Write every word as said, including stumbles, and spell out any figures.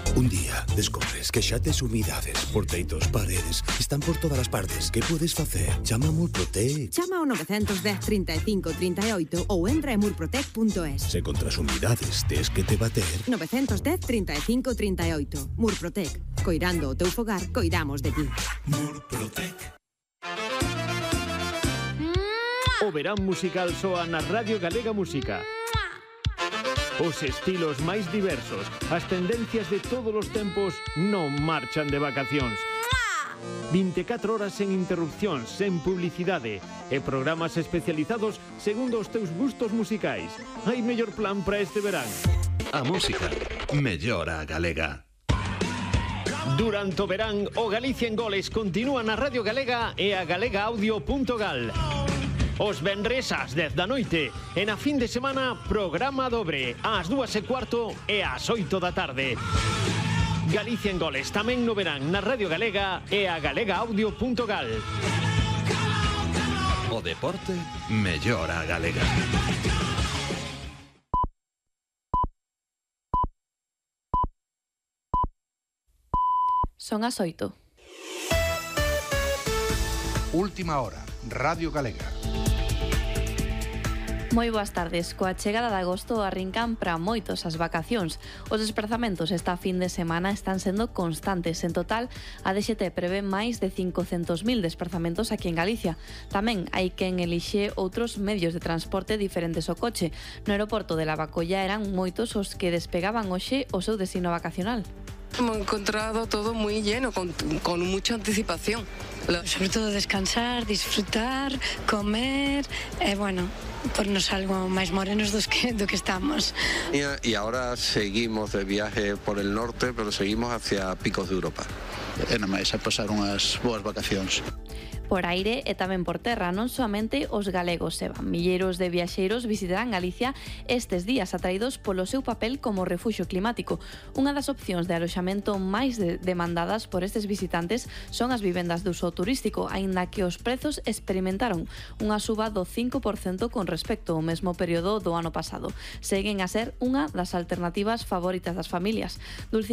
Un día descobres que xa tes humidades por teitos, paredes, están por todas as partes. Que podes facer? Chama a Murprotec. Chama ao nove un cero trinta e cinco trinta e oito ou entra en murprotec punto es. Se contra as humidades tes que te bater... nove un cero trinta e cinco trinta e oito. Murprotec. Coirando o teu fogar, coidamos de ti. Murprotec. O verán musical soa na Radio Galega Música. Os estilos máis diversos, as tendencias de todos os tempos non marchan de vacacións. vinte e catro horas sen interrupcións, sen publicidade e programas especializados segundo os teus gustos musicais. Hai mellor plan para este verán. A música mellora a galega. Durante o verán, o Galicia en Goles continúa na Radio Galega e a galega audio punto gal. Os venres ás dez da noite e na fin de semana programa dobre ás dúas e cuarto e ás oito da tarde. Galicia en Goles tamén no verán na Radio Galega e a galega audio punto gal. O deporte mellora a galega. Son as oito. Última hora, Radio Galega. Moi boas tardes. Coa chegada de agosto arrincan para moitos as vacacións. Os desplazamentos esta fin de semana están sendo constantes. En total, a D X T prevé máis de cincocentos mil desplazamentos aquí en Galicia. Tamén hai quen elixe outros medios de transporte diferentes ao coche. No aeroporto de Lavacolla eran moitos os que despegaban hoxe o seu destino vacacional. Hemos encontrado todo muy lleno, con, con mucha anticipación. Sobre todo descansar, disfrutar, comer, e, bueno, pornos algo máis morenos dos que, do que estamos. Y ahora seguimos de viaje por el norte, pero seguimos hacia picos de Europa. E na máis a pasar unhas boas vacacións. Por aire e tamén por terra, non soamente os galegos se van. Milleiros de viaxeiros visitarán Galicia estes días atraídos polo seu papel como refuxio climático. Unha das opcións de aloxamento máis de demandadas por estes visitantes son as vivendas de uso turístico, aínda que os prezos experimentaron unha suba do cinco por cento con respecto ao mesmo período do ano pasado. Seguen a ser unha das alternativas favoritas das familias. Dulce